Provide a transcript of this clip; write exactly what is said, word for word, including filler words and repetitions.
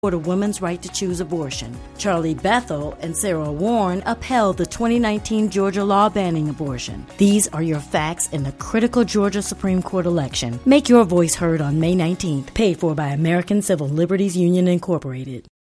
a woman's right to choose abortion. Charlie Bethel and Sarah Warren upheld the twenty nineteen Georgia law banning abortion. These are your facts in the critical Georgia Supreme Court election. Make your voice heard on May nineteenth. Paid for by American Civil Liberties Union, Incorporated.